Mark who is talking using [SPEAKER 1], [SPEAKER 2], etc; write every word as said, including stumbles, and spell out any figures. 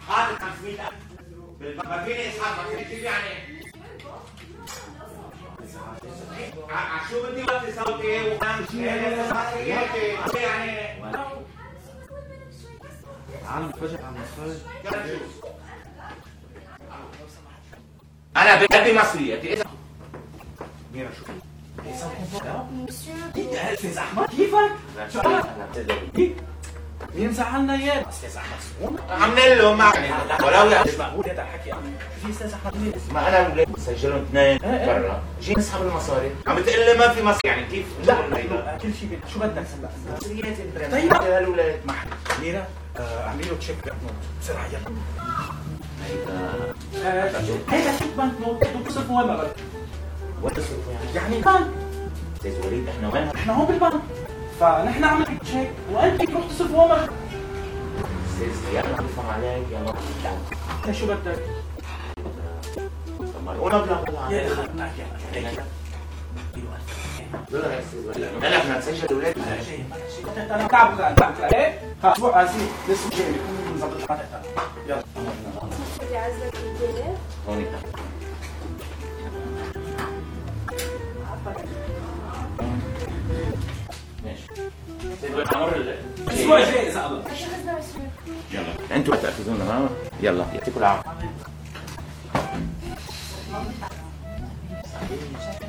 [SPEAKER 1] حاطط خمسمية ألف ما فيني اسحب ما فيني كيف يعني؟ شو بدي وطي صوتي وانا مش هيك يعني
[SPEAKER 2] عالم فجأة عم نتفرج.
[SPEAKER 1] انا بقلبي مصرية اذا
[SPEAKER 2] ميرا شو انت استاذ احمد كيفك؟ شو مين زعلنا اياه؟ استاذ احمد سمون
[SPEAKER 1] عمل له ما ولو يعني
[SPEAKER 2] مش معقول هذا الحكي عم في استاذ احمد مين؟
[SPEAKER 1] ما انا ولاد سجلهم اثنين برا جينا نسحب المصاري عم بتقول لي ما في مصاري يعني كيف؟
[SPEAKER 2] لا كل شيء شو بدك هلا؟
[SPEAKER 1] مصريات
[SPEAKER 2] طيب
[SPEAKER 1] هالولاد
[SPEAKER 2] ميرا اعملي له تشيك بسرعه يلا هيدا شيك بنك نوت بدك تصرفوا وين ما بدك
[SPEAKER 1] وين تصرفوا يعني؟
[SPEAKER 2] يعني بنك
[SPEAKER 1] استاذ وليد احنا وين؟
[SPEAKER 2] احنا هون بالبنك فنحن عملنا تشيك وانت تروح تصرفوا وين ما بدك
[SPEAKER 1] استاذ يلا بفهم عليك يلا
[SPEAKER 2] انت شو بدك؟
[SPEAKER 1] طب ما نقول مبلغ
[SPEAKER 2] يا اخي نحكي
[SPEAKER 1] لا احنا نسجل اولاد
[SPEAKER 2] انا تعب تعب ايه خلاص اسبوع اسيب لسه جاي بكون نظبط الحلقه يلا
[SPEAKER 3] بدي اعزك الدنيا
[SPEAKER 1] هونيك ماشي
[SPEAKER 2] الاسبوع الجاي اذا الله
[SPEAKER 1] يلا انتوا تاخذونا ما يلا يعطيكم العافيه